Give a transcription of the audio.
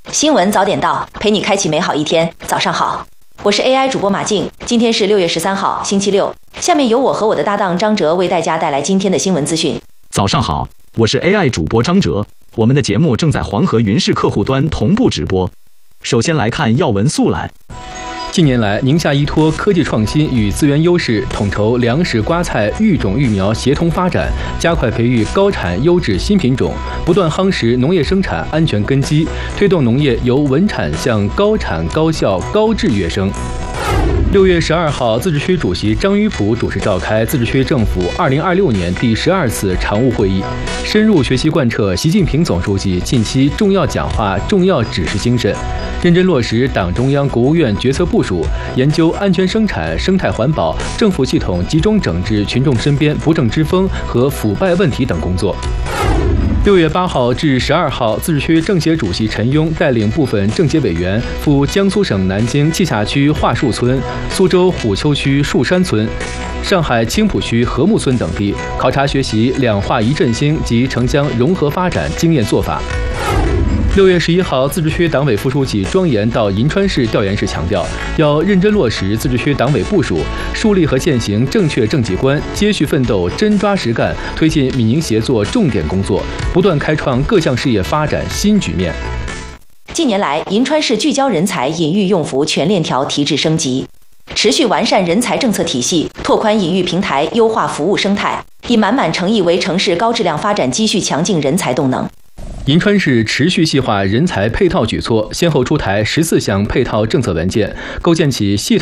新闻早点到，陪你开启美好一天。早上好，我是 AI 主播马静，今天是6月13号，星期六。下面由我和我的搭档张哲为大家带来今天的新闻资讯。 早上好，我是 AI 主播张哲，我们的节目正在黄河云视客户端同步直播。首先来看要闻速览。 近年来，宁夏依托科技创新与资源优势，统筹粮食、瓜菜、育种、育苗协同发展，加快培育高产优质新品种，不断夯实农业生产安全根基，推动农业由稳产向高产、高效、高质跃升。6月12号，自治区主席张于普主持召开自治区政府2026年第12次常务会议，深入学习贯彻习近平总书记近期重要讲话、重要指示精神，认真落实党中央、国务院决策部署，研究安全生产、生态环保、政府系统集中整治群众身边不正之风和腐败问题等工作。6月8号至12号，自治区政协主席陈庸带领部分政协委员赴江苏省南京栖霞区桦树村、苏州虎丘区树山村、上海青浦区和睦村等地，考察学习两化一振兴及城乡融合发展经验做法。6月11号，自治区党委副书记庄严到银川市调研时强调，要认真落实自治区党委部署，树立和践行正确政绩观，接续奋斗，真抓实干，推进闽宁协作重点工作，不断开创各项事业发展新局面。 近年来，银川市聚焦人才引育用服全链条提质升级，持续完善人才政策体系，拓宽引育平台，优化服务生态，以满满诚意为城市高质量发展积蓄强劲人才动能。 银川市持续细化人才配套举措，先后出台14项配套政策文件，构建起系统